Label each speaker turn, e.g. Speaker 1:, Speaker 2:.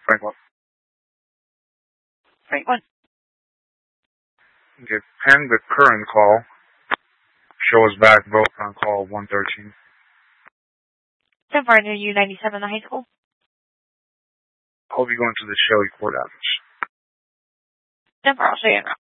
Speaker 1: Franklin.
Speaker 2: Franklin.
Speaker 1: Get Penn the current call. Show us back both on call 113.
Speaker 2: 10-4 near U97, the high school.
Speaker 1: I'll be going to the Shelley Court address.
Speaker 2: 10-4, I'll show you around.